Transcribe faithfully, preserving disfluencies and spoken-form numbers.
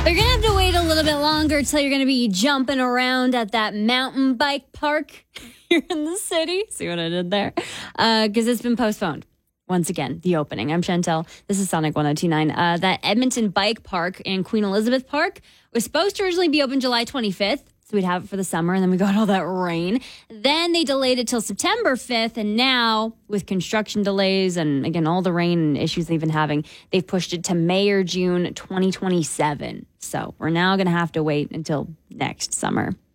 You're going to have to wait a little bit longer till you're going to be jumping around at that mountain bike park here in the city. See what I did there? Because uh, it's been postponed. Once again, the opening. I'm Chantel. This is Sonic one oh two point nine. Uh, that Edmonton Bike Park in Queen Elizabeth Park was supposed to originally be open July twenty-fifth. So we'd have it for the summer, and then we got all that rain. Then they delayed it till September fifth, and now, with construction delays and, again, all the rain and issues they've been having, they've pushed it to May or June twenty twenty-seven. So we're now going to have to wait until next summer.